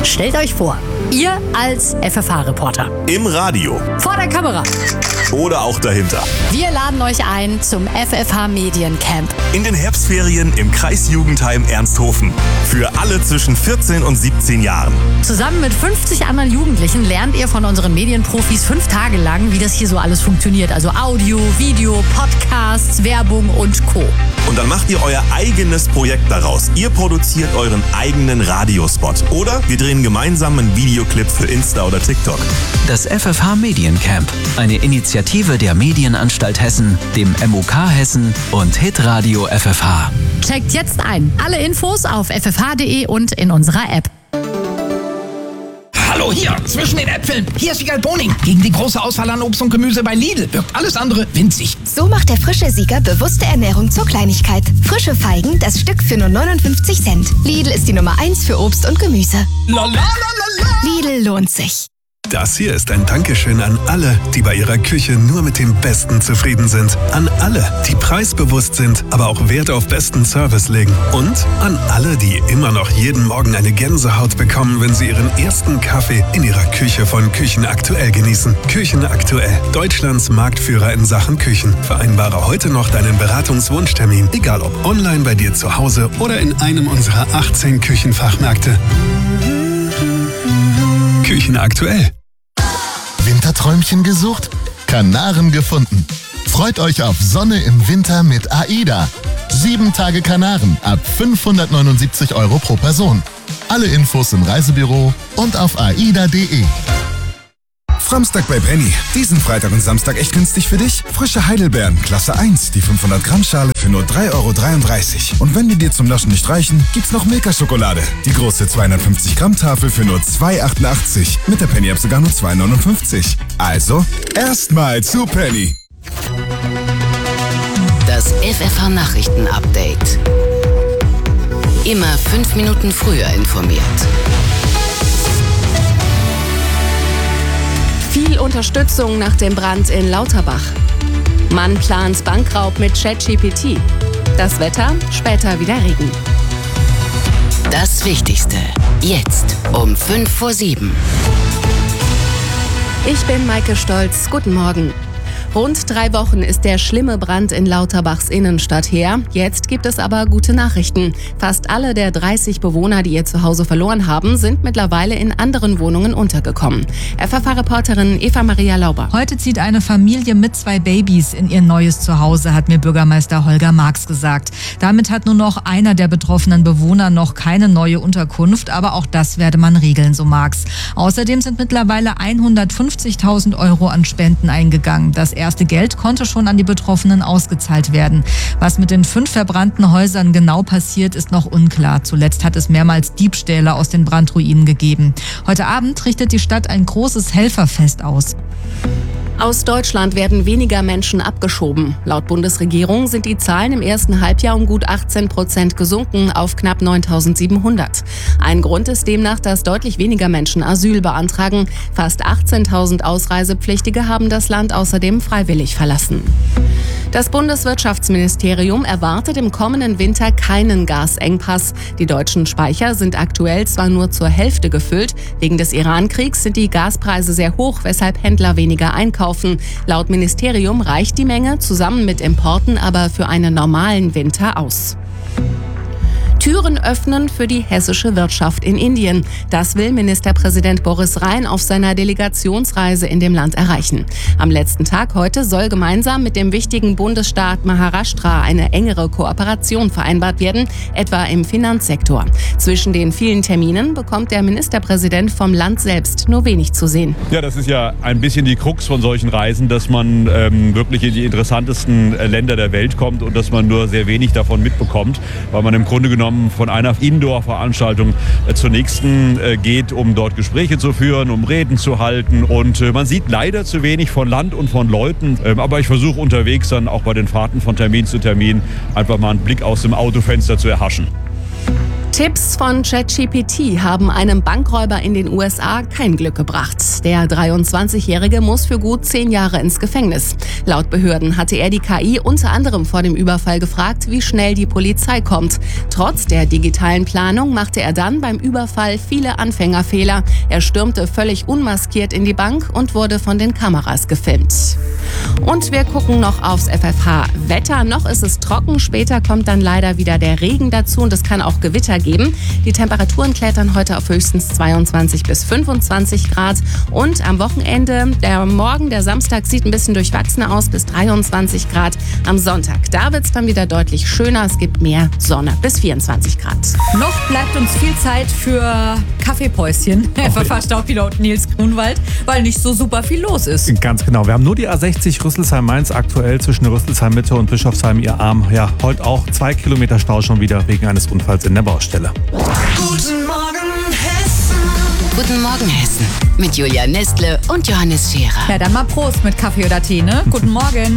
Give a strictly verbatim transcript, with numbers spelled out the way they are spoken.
Stellt euch vor, ihr als F F H-Reporter. Im Radio. Vor der Kamera. Oder auch dahinter. Wir laden euch ein zum F F H Mediencamp. In den Herbstferien im Kreisjugendheim Ernsthofen. Für alle zwischen vierzehn und siebzehn Jahren. Zusammen mit fünfzig anderen Jugendlichen lernt ihr von unseren Medienprofis fünf Tage lang, wie das hier so alles funktioniert. Also Audio, Video, Podcasts, Werbung und Co. Und dann macht ihr euer eigenes Projekt daraus. Ihr produziert euren eigenen Radiospot. Oder wir drehen gemeinsam einen Videoclip für Insta oder TikTok. Das F F H Mediencamp. Eine Initiative der Medienanstalt Hessen, dem M O K Hessen und Hitradio F F H. Checkt jetzt ein. Alle Infos auf f f h punkt d e und in unserer App. Hallo hier, zwischen den Äpfeln. Hier ist Wiegald Boning. Gegen die große Auswahl an Obst und Gemüse bei Lidl wirkt alles andere winzig. So macht der frische Sieger bewusste Ernährung zur Kleinigkeit. Frische Feigen, das Stück für nur neunundfünfzig Cent. Lidl ist die Nummer eins für Obst und Gemüse. La, la, la, la, la. Lidl lohnt sich. Das hier ist ein Dankeschön an alle, die bei ihrer Küche nur mit dem Besten zufrieden sind. An alle, die preisbewusst sind, aber auch Wert auf besten Service legen. Und an alle, die immer noch jeden Morgen eine Gänsehaut bekommen, wenn sie ihren ersten Kaffee in ihrer Küche von Küchen Aktuell genießen. Küchen Aktuell, Deutschlands Marktführer in Sachen Küchen. Vereinbare heute noch deinen Beratungswunschtermin, egal ob online bei dir zu Hause oder in einem unserer achtzehn Küchenfachmärkte. Küchen Aktuell. Winterträumchen gesucht? Kanaren gefunden. Freut euch auf Sonne im Winter mit AIDA. Sieben Tage Kanaren ab fünfhundertneunundsiebzig Euro pro Person. Alle Infos im Reisebüro und auf aida punkt de. Samstag bei Penny. Diesen Freitag und Samstag echt günstig für dich? Frische Heidelbeeren, Klasse eins, die fünfhundert Gramm Schale für nur drei Euro dreiunddreißig. Und wenn die dir zum Naschen nicht reichen, gibt's noch Milka-Schokolade. Die große zweihundertfünfzig Gramm Tafel für nur zwei Euro achtundachtzig. Mit der Penny-App sogar nur zwei Euro neunundfünfzig. Also, erstmal zu Penny. Das F F H Nachrichten-Update. Immer fünf Minuten früher informiert. Viel Unterstützung nach dem Brand in Lauterbach. Mann plant Bankraub mit ChatGPT. Das Wetter, später wieder Regen. Das Wichtigste, jetzt um fünf vor sieben. Ich bin Maike Stolz. Guten Morgen. Rund drei Wochen ist der schlimme Brand in Lauterbachs Innenstadt her. Jetzt gibt es aber gute Nachrichten. Fast alle der dreißig Bewohner, die ihr Zuhause verloren haben, sind mittlerweile in anderen Wohnungen untergekommen. F F H-Reporterin Eva-Maria Lauber. Heute zieht eine Familie mit zwei Babys in ihr neues Zuhause, hat mir Bürgermeister Holger Marx gesagt. Damit hat nur noch einer der betroffenen Bewohner noch keine neue Unterkunft, aber auch das werde man regeln, so Marx. Außerdem sind mittlerweile hundertfünfzigtausend Euro an Spenden eingegangen. Das erste Geld konnte schon an die Betroffenen ausgezahlt werden. Was mit den fünf verbrannten Häusern genau passiert, ist noch unklar. Zuletzt hat es mehrmals Diebstähle aus den Brandruinen gegeben. Heute Abend richtet die Stadt ein großes Helferfest aus. Aus Deutschland werden weniger Menschen abgeschoben. Laut Bundesregierung sind die Zahlen im ersten Halbjahr um gut achtzehn Prozent gesunken auf knapp neuntausendsiebenhundert. Ein Grund ist demnach, dass deutlich weniger Menschen Asyl beantragen. Fast achtzehntausend Ausreisepflichtige haben das Land außerdem freiwillig verlassen. Das Bundeswirtschaftsministerium erwartet im kommenden Winter keinen Gasengpass. Die deutschen Speicher sind aktuell zwar nur zur Hälfte gefüllt. Wegen des Iran-Kriegs sind die Gaspreise sehr hoch, weshalb Händler weniger einkaufen. Laut Ministerium reicht die Menge zusammen mit Importen aber für einen normalen Winter aus. Türen öffnen für die hessische Wirtschaft in Indien. Das will Ministerpräsident Boris Rhein auf seiner Delegationsreise in dem Land erreichen. Am letzten Tag heute soll gemeinsam mit dem wichtigen Bundesstaat Maharashtra eine engere Kooperation vereinbart werden, etwa im Finanzsektor. Zwischen den vielen Terminen bekommt der Ministerpräsident vom Land selbst nur wenig zu sehen. Ja, das ist ja ein bisschen die Krux von solchen Reisen, dass man ähm, wirklich in die interessantesten äh, Länder der Welt kommt und dass man nur sehr wenig davon mitbekommt, weil man im Grunde genommen von einer Indoor-Veranstaltung äh, zur nächsten äh, geht, um dort Gespräche zu führen, um Reden zu halten. Und äh, man sieht leider zu wenig von Land und von Leuten. Ähm, aber ich versuche unterwegs dann auch bei den Fahrten von Termin zu Termin einfach mal einen Blick aus dem Autofenster zu erhaschen. Tipps von ChatGPT haben einem Bankräuber in den U S A kein Glück gebracht. Der dreiundzwanzigjährige muss für gut zehn Jahre ins Gefängnis. Laut Behörden hatte er die K I unter anderem vor dem Überfall gefragt, wie schnell die Polizei kommt. Trotz der digitalen Planung machte er dann beim Überfall viele Anfängerfehler. Er stürmte völlig unmaskiert in die Bank und wurde von den Kameras gefilmt. Und wir gucken noch aufs F F H-Wetter. Noch ist es trocken, später kommt dann leider wieder der Regen dazu und es kann auch Gewitter geben. Die Temperaturen klettern heute auf höchstens zweiundzwanzig bis fünfundzwanzig Grad. Und am Wochenende, der Morgen, der Samstag, sieht ein bisschen durchwachsener aus, bis dreiundzwanzig Grad. Am Sonntag, da wird es dann wieder deutlich schöner. Es gibt mehr Sonne, bis vierundzwanzig Grad. Noch bleibt uns viel Zeit für Kaffeepäuschen. F F H-Staupilot Nils Grunwald, weil nicht so super viel los ist. Ganz genau. Wir haben nur die A sechzig Rüsselsheim-Mainz aktuell zwischen Rüsselsheim-Mitte und Bischofsheim ihr Arm. Ja, heute auch zwei Kilometer Stau schon wieder wegen eines Unfalls in der Baustelle. Guten Morgen Hessen. Guten Morgen Hessen. Mit Julia Nestle und Johannes Scherer. Ja, dann mal Prost mit Kaffee oder Tee, ne? Guten Morgen.